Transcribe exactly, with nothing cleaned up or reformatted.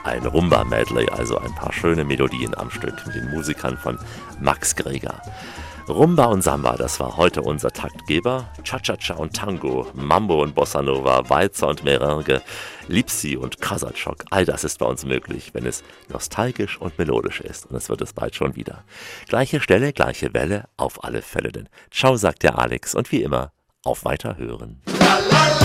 Ein Rumba-Medley, also ein paar schöne Melodien am Stück mit den Musikern von Max Greger. Rumba und Samba, das war heute unser Taktgeber. Cha-Cha-Cha und Tango, Mambo und Bossa Nova, Walzer und Merengue, Lipsi und Kasachok, all das ist bei uns möglich, wenn es nostalgisch und melodisch ist. Und das wird es bald schon wieder. Gleiche Stelle, gleiche Welle, auf alle Fälle denn. Ciao, sagt der Alex und wie immer, auf Weiterhören.